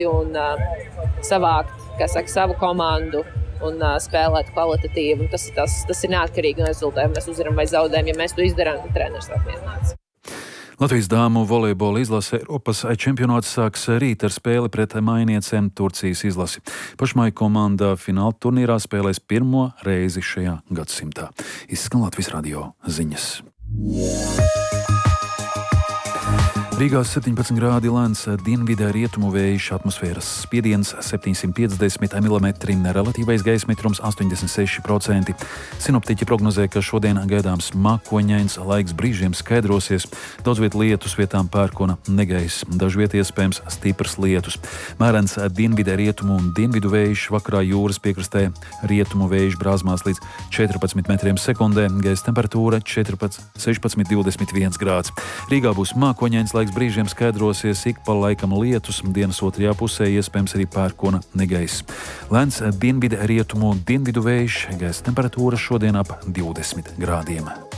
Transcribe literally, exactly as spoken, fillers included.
un uh, savākt, kā saka, savu komandu un uh, spēlēt kvalitatīvi. Un tas, tas, tas ir neatkarīgi no rezultātiem. Mēs uzvaram vai zaudējam, ja mēs to izdarām, tad treneris ir apmierināts. Latvijas dāmu volejbola izlase Eiropas čempionāts sāks rīt ar spēli pret mainiecēm Turcijas izlasi. Pašmai komanda fināla turnīrā spēlēs pirmo reizi šajā gadsimtā. Izskan Latvijas radio ziņas. Rīgā septiņpadsmit grādi lēns dienvidē rietumu vējš, atmosfēras spiediens septiņsimt piecdesmit milimetri, relatīvais gaisa mitrums astoņdesmit seši procenti. Sinoptiķi prognozē, ka šodien gaidāms mākoņains, laiks brīžiem skaidrosies, daudz viet lietus, vietām pērkona negaiss, dažviet iespējams stiprs lietus. Mērens dienvidē rietumu un dienvidu vējš, vakarā jūras piekrastē rietumu vējš brāzmās līdz četrpadsmit metriem sekundē, gaisa temperatūra četrpadsmit, sešpadsmit, divdesmit viens grāds. Rīgā būs mākoņains, laiks brīžiem skaidrosies, ik pa laikam lietus, dienas otrajā pusē iespējams arī pērkona negaiss. Lēns dienvidu rietumu un dienvidu vējš, gaisa temperatūra šodien ap divdesmit grādiem.